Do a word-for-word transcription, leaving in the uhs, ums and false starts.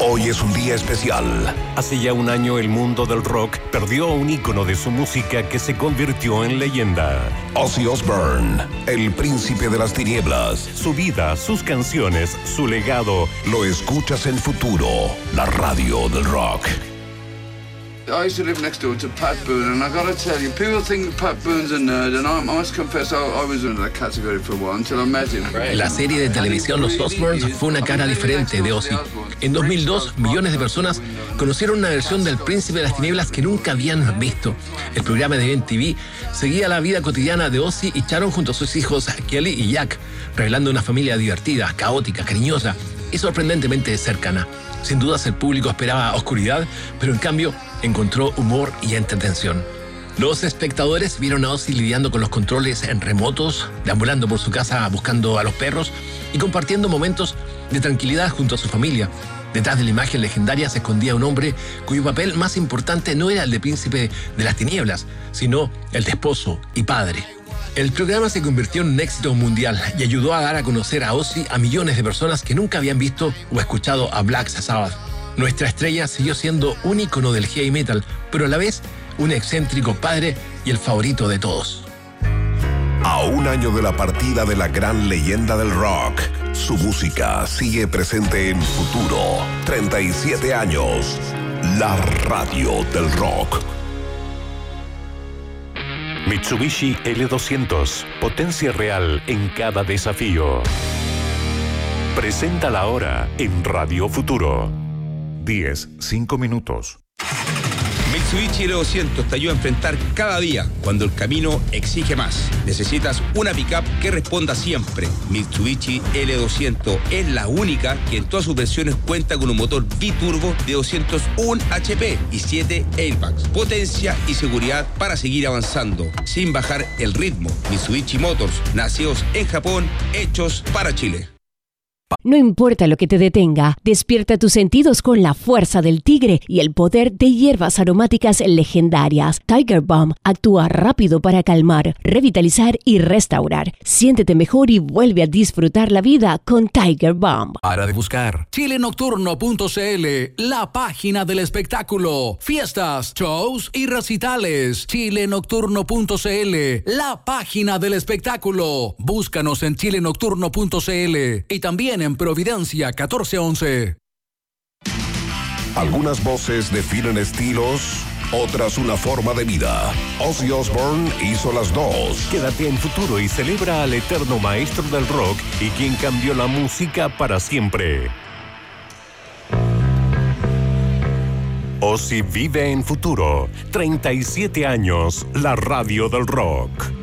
Hoy es un día especial. Hace ya un año el mundo del rock perdió a un ícono de su música que se convirtió en leyenda. Ozzy Osbourne, el príncipe de las tinieblas. Su vida, sus canciones, su legado. Lo escuchas en Futuro, la radio del rock. I used to live next door to Pat Boone, and I gotta tell you, people think Pat Boone's a nerd, and I, I must confess, I, I was in that category for a while until I met him. La serie de televisión Los Osbournes fue una cara diferente de Ozzy. En dos mil dos, millones de personas conocieron una versión del Príncipe de las Tinieblas que nunca habían visto. El programa de M T V seguía la vida cotidiana de Ozzy y Sharon junto a sus hijos Kelly y Jack, revelando una familia divertida, caótica, cariñosa y sorprendentemente cercana. Sin dudas el público esperaba oscuridad, pero en cambio encontró humor y entretención. Los espectadores vieron a Ozzy lidiando con los controles en remotos, deambulando por su casa buscando a los perros y compartiendo momentos de tranquilidad junto a su familia. Detrás de la imagen legendaria se escondía un hombre cuyo papel más importante no era el de príncipe de las tinieblas, sino el de esposo y padre. El programa se convirtió en un éxito mundial y ayudó a dar a conocer a Ozzy a millones de personas que nunca habían visto o escuchado a Black Sabbath. Nuestra estrella siguió siendo un ícono del heavy metal, pero a la vez un excéntrico padre y el favorito de todos. A un año de la partida de la gran leyenda del rock, su música sigue presente en Futuro. treinta y siete años, la radio del rock. Mitsubishi L doscientos, potencia real en cada desafío. Presenta la hora en Radio Futuro. diez, cinco minutos. Mitsubishi L doscientos te ayuda a enfrentar cada día cuando el camino exige más. Necesitas una pickup que responda siempre. Mitsubishi L doscientos es la única que en todas sus versiones cuenta con un motor biturbo de doscientos uno H P y siete airbags. Potencia y seguridad para seguir avanzando sin bajar el ritmo. Mitsubishi Motors, nacidos en Japón, hechos para Chile. No importa lo que te detenga, despierta tus sentidos con la fuerza del tigre y el poder de hierbas aromáticas legendarias. Tiger Balm actúa rápido para calmar, revitalizar y restaurar. Siéntete mejor y vuelve a disfrutar la vida con Tiger Balm. Para de buscar chile nocturno punto c l, la página del espectáculo. Fiestas, shows y recitales. chile nocturno punto c l, la página del espectáculo. Búscanos en chile nocturno punto c l y también en Providencia catorce once. Algunas voces definen estilos, otras una forma de vida. Ozzy Osbourne hizo las dos. Quédate en Futuro y celebra al eterno maestro del rock y quien cambió la música para siempre. Ozzy vive en Futuro. treinta y siete años, la radio del rock.